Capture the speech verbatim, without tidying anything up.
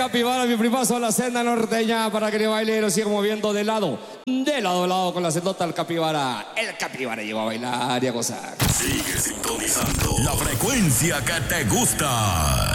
capibara, mi primazo, la senda norteña, para que le baile y lo siga moviendo de lado, de lado a lado con la sendota al capibara. El capibara lleva a bailar y a gozar. Sigue sintonizando la frecuencia que te gusta.